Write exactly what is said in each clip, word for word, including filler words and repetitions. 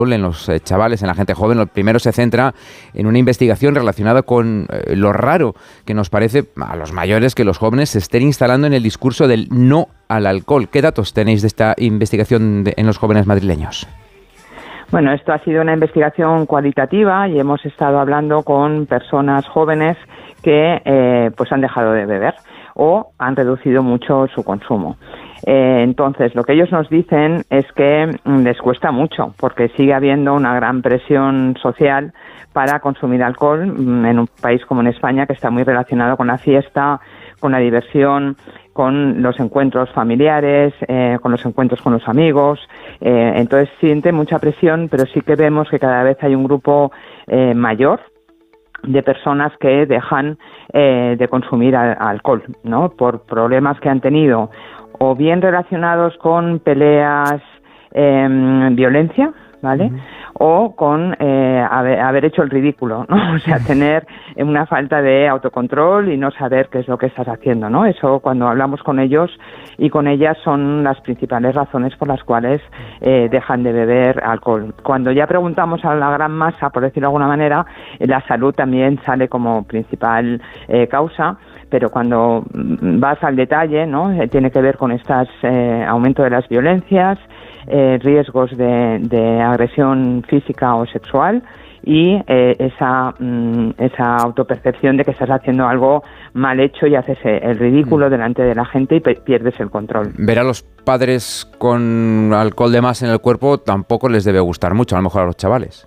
en los eh, chavales, en la gente joven. Lo primero se centra en una investigación relacionada con eh, lo raro que nos parece a los mayores que los jóvenes se estén instalando en el discurso del no al alcohol. ¿Qué datos tenéis de esta investigación de, en los jóvenes madrileños? Bueno, esto ha sido una investigación cualitativa y hemos estado hablando con personas jóvenes que eh, pues han dejado de beber o han reducido mucho su consumo. Eh, entonces, lo que ellos nos dicen es que mm, les cuesta mucho, porque sigue habiendo una gran presión social para consumir alcohol mm, en un país como en España, que está muy relacionado con la fiesta, con la diversión, con los encuentros familiares, eh, con los encuentros con los amigos. Eh, entonces, siente mucha presión, pero sí que vemos que cada vez hay un grupo eh, mayor de personas que dejan eh, de consumir a, a alcohol, ¿no? Por problemas que han tenido o bien relacionados con peleas, eh, violencia, ¿vale? Uh-huh. O con eh, haber, haber hecho el ridículo, ¿no? O sea, tener una falta de autocontrol y no saber qué es lo que estás haciendo, ¿no? Eso, cuando hablamos con ellos y con ellas, son las principales razones por las cuales eh, dejan de beber alcohol. Cuando ya preguntamos a la gran masa, por decirlo de alguna manera, la salud también sale como principal eh, causa, pero cuando vas al detalle, ¿no? Eh, tiene que ver con estas eh, aumento de las violencias, eh, riesgos de, de agresión física o sexual y eh, esa mm, esa autopercepción de que estás haciendo algo mal hecho y haces el ridículo mm. delante de la gente y pe- pierdes el control. Ver a los padres con alcohol de más en el cuerpo tampoco les debe gustar mucho, a lo mejor a los chavales.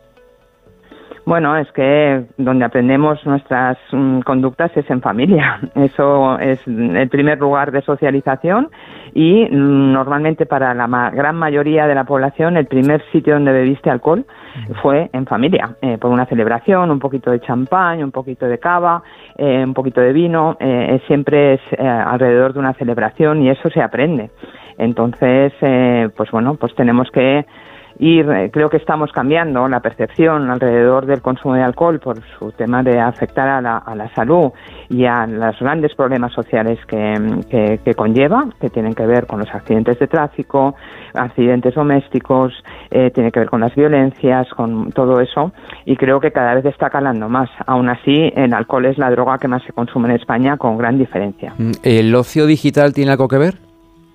Bueno, es que donde aprendemos nuestras mm, conductas es en familia. Eso es el primer lugar de socialización y mm, normalmente para la ma- gran mayoría de la población el primer sitio donde bebiste alcohol fue en familia, eh, por una celebración, un poquito de champán, un poquito de cava, eh, un poquito de vino, eh, siempre es eh, alrededor de una celebración y eso se aprende. Entonces, eh, pues bueno, pues tenemos que Y creo que estamos cambiando la percepción alrededor del consumo de alcohol por su tema de afectar a la, a la salud y a los grandes problemas sociales que, que, que conlleva, que tienen que ver con los accidentes de tráfico, accidentes domésticos, eh, tiene que ver con las violencias, con todo eso, y creo que cada vez está calando más. Aún así, el alcohol es la droga que más se consume en España, con gran diferencia. ¿El ocio digital tiene algo que ver?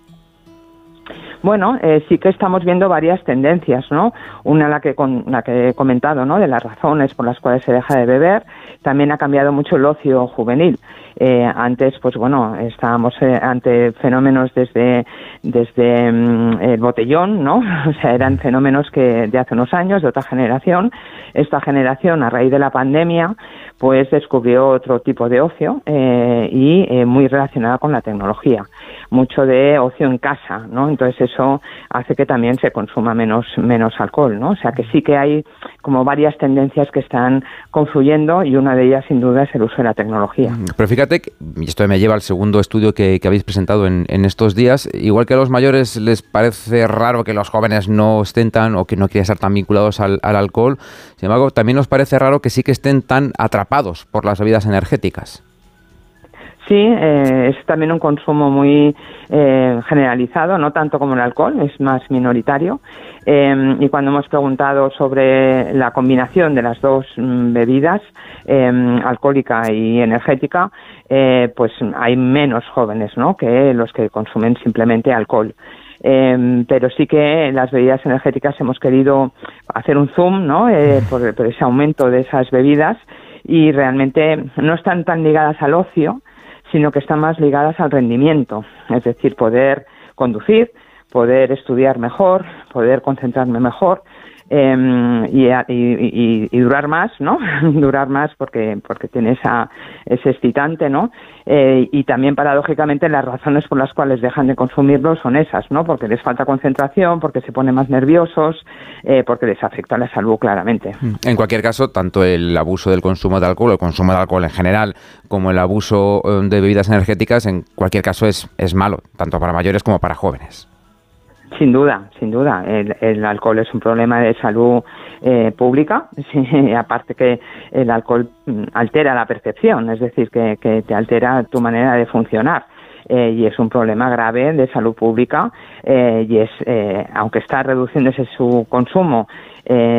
Bueno, eh, sí que estamos viendo varias tendencias, ¿no? Una, la que, con, la que he comentado, ¿no? De las razones por las cuales se deja de beber. También ha cambiado mucho el ocio juvenil. Eh, antes, pues bueno, estábamos eh, ante fenómenos desde desde mm, el botellón, ¿no? O sea, eran fenómenos que de hace unos años, de otra generación. Esta generación, a raíz de la pandemia, pues descubrió otro tipo de ocio eh, y eh, muy relacionada con la tecnología. Mucho de ocio en casa, ¿no? Entonces eso hace que también se consuma menos menos alcohol, ¿no? O sea que sí que hay como varias tendencias que están confluyendo y una de ellas sin duda es el uso de la tecnología. Pero fíjate, que, y esto me lleva al segundo estudio que, que habéis presentado en, en estos días, igual que a los mayores les parece raro que los jóvenes no estén tan o que no quieran estar tan vinculados al, al alcohol, sin embargo también nos parece raro que sí que estén tan atrapados por las bebidas energéticas. Sí, eh, es también un consumo muy eh, generalizado, no tanto como el alcohol, es más minoritario. Eh, y cuando hemos preguntado sobre la combinación de las dos mm, bebidas, eh, alcohólica y energética, eh, pues hay menos jóvenes, ¿no?, que los que consumen simplemente alcohol. Eh, pero sí que las bebidas energéticas hemos querido hacer un zoom, ¿no?, eh, por, por ese aumento de esas bebidas, y realmente no están tan ligadas al ocio, sino que están más ligadas al rendimiento, es decir, poder conducir, poder estudiar mejor, poder concentrarme mejor eh, y, y, y, y durar más, ¿no? durar más porque porque tiene esa ese excitante, ¿no? Eh, y también, paradójicamente, las razones por las cuales dejan de consumirlo son esas, ¿no? Porque les falta concentración, porque se ponen más nerviosos, eh, porque les afecta la salud claramente. En cualquier caso, tanto el abuso del consumo de alcohol, el consumo de alcohol en general, como el abuso de bebidas energéticas, en cualquier caso es, es malo, tanto para mayores como para jóvenes. Sin duda, sin duda. El, el alcohol es un problema de salud eh, pública, sí, aparte que el alcohol altera la percepción, es decir, que, que te altera tu manera de funcionar. eh, y es un problema grave de salud pública, eh, y es, eh, aunque está reduciéndose su consumo, eh,